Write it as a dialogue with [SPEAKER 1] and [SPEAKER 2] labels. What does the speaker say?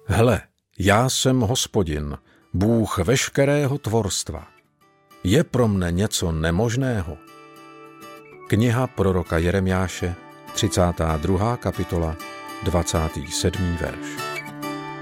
[SPEAKER 1] Hle, já jsem Hospodin, Bůh veškerého tvorstva. Je pro mne něco nemožného? Kniha proroka Jeremiáše, 32. kapitola, 27. verš.